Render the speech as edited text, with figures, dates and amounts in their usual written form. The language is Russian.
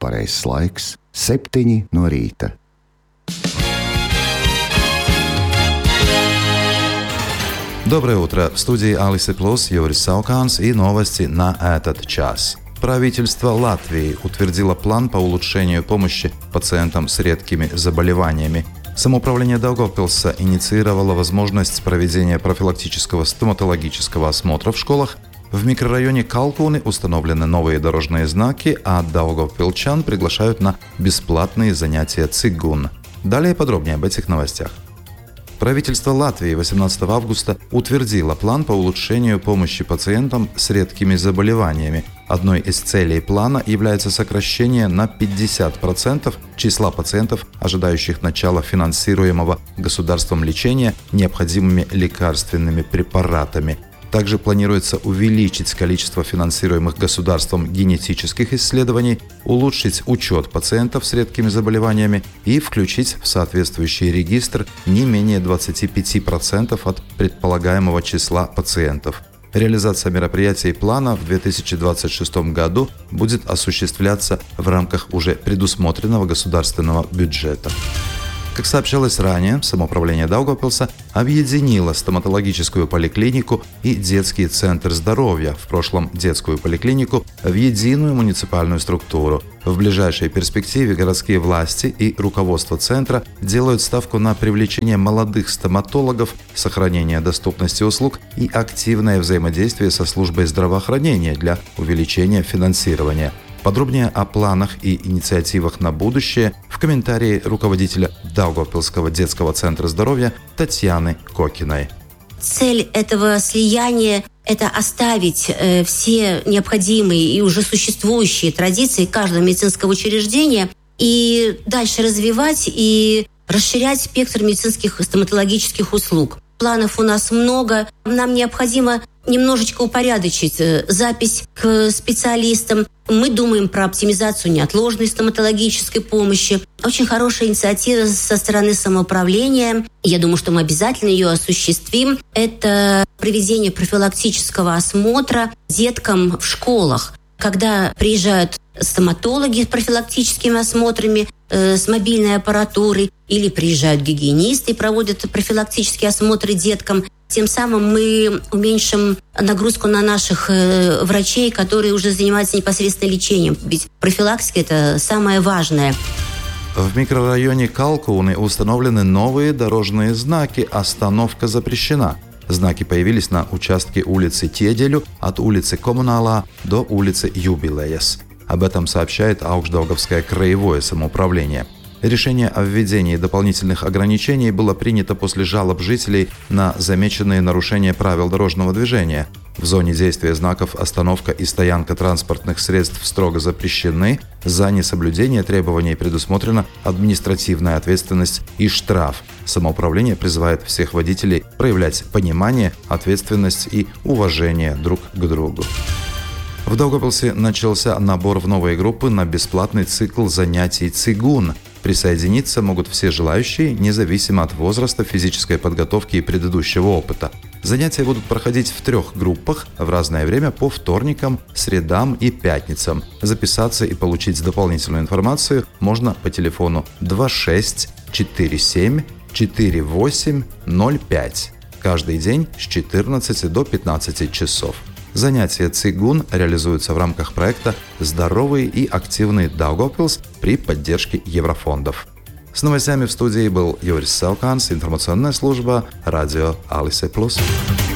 pareizs laiks - 7 no rīta. Доброе утро. В студии Алисы Плюс Юрис Сауканс и новости на этот час. Правительство Латвии утвердило план по улучшению помощи пациентам с редкими заболеваниями. Самоуправление Даугавпилса инициировало возможность проведения профилактического стоматологического осмотра в школах. В микрорайоне Калкуны установлены новые дорожные знаки, а даугавпилчан приглашают на бесплатные занятия цигун. Далее подробнее об этих новостях. Правительство Латвии 18 августа утвердило план по улучшению помощи пациентам с редкими заболеваниями. Одной из целей плана является сокращение на 50% числа пациентов, ожидающих начала финансируемого государством лечения необходимыми лекарственными препаратами. Также планируется увеличить количество финансируемых государством генетических исследований, улучшить учет пациентов с редкими заболеваниями и включить в соответствующий регистр не менее 25% от предполагаемого числа пациентов. Реализация мероприятий плана в 2026 году будет осуществляться в рамках уже предусмотренного государственного бюджета. Как сообщалось ранее, самоуправление Даугавпилса объединило стоматологическую поликлинику и детский центр здоровья, в прошлом детскую поликлинику, в единую муниципальную структуру. В ближайшей перспективе городские власти и руководство центра делают ставку на привлечение молодых стоматологов, сохранение доступности услуг и активное взаимодействие со службой здравоохранения для увеличения финансирования. Подробнее о планах и инициативах на будущее в комментарии руководителя Даугавпилского детского центра здоровья Татьяны Кокиной. Цель этого слияния – это оставить все необходимые и уже существующие традиции каждого медицинского учреждения и дальше развивать и расширять спектр медицинских и стоматологических услуг. Планов у нас много. Нам необходимо немножечко упорядочить запись к специалистам. Мы думаем про оптимизацию неотложной стоматологической помощи. Очень хорошая инициатива со стороны самоуправления. Я думаю, что мы обязательно ее осуществим. Это проведение профилактического осмотра деткам в школах. Когда приезжают стоматологи с профилактическими осмотрами, с мобильной аппаратурой, или приезжают гигиенисты и проводят профилактические осмотры деткам. Тем самым мы уменьшим нагрузку на наших врачей, которые уже занимаются непосредственно лечением. Ведь профилактика – это самое важное. В микрорайоне Калкуны установлены новые дорожные знаки «Остановка запрещена». Знаки появились на участке улицы Теделю от улицы Коммунала до улицы Юбилеяс. Об этом сообщает Аукшдаугавское краевое самоуправление. Решение о введении дополнительных ограничений было принято после жалоб жителей на замеченные нарушения правил дорожного движения. В зоне действия знаков «Остановка» и «Стоянка» транспортных средств строго запрещены. За несоблюдение требований предусмотрена административная ответственность и штраф. Самоуправление призывает всех водителей проявлять понимание, ответственность и уважение друг к другу. В Даугавпилсе начался набор в новые группы на бесплатный цикл занятий цигун. Присоединиться могут все желающие, независимо от возраста, физической подготовки и предыдущего опыта. Занятия будут проходить в 3 группах в разное время по вторникам, средам и пятницам. Записаться и получить дополнительную информацию можно по телефону 26 47 48 05. Каждый день с 14 до 15 часов. Занятия цигун реализуются в рамках проекта «Здоровый и активный Даугавпилс» при поддержке еврофондов. С новостями в студии был Юрис Сауканс, информационная служба радио Алисе Плюс.